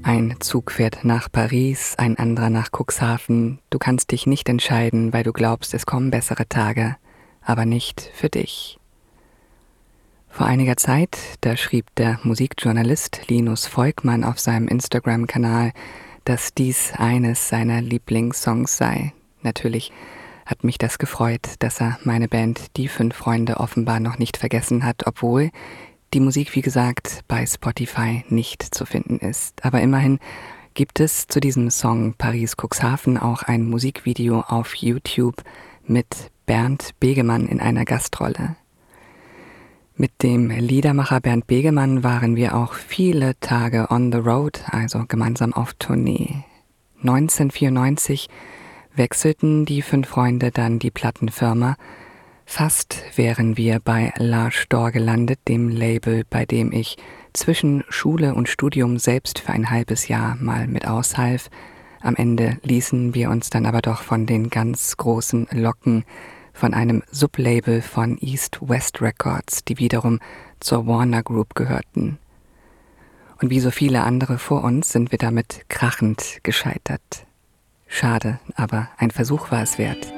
Ein Zug fährt nach Paris, ein anderer nach Cuxhaven. Du kannst dich nicht entscheiden, weil du glaubst, es kommen bessere Tage, aber nicht für dich. Vor einiger Zeit, da schrieb der Musikjournalist Linus Volkmann auf seinem Instagram-Kanal, dass dies eines seiner Lieblingssongs sei. Natürlich hat mich das gefreut, dass er meine Band Die 5 Freunde offenbar noch nicht vergessen hat, obwohl die Musik, wie gesagt, bei Spotify nicht zu finden ist. Aber immerhin gibt es zu diesem Song Paris Cuxhaven auch ein Musikvideo auf YouTube mit Bernd Begemann in einer Gastrolle. Mit dem Liedermacher Bernd Begemann waren wir auch viele Tage on the road, also gemeinsam auf Tournee. 1994 wechselten die 5 Freunde dann die Plattenfirma. Fast wären wir bei La Stor gelandet, dem Label, bei dem ich zwischen Schule und Studium selbst für ein halbes Jahr mal mit aushalf. Am Ende ließen wir uns dann aber doch von den ganz großen locken, von einem Sublabel von East West Records, die wiederum zur Warner Group gehörten. Und wie so viele andere vor uns sind wir damit krachend gescheitert. Schade, aber ein Versuch war es wert.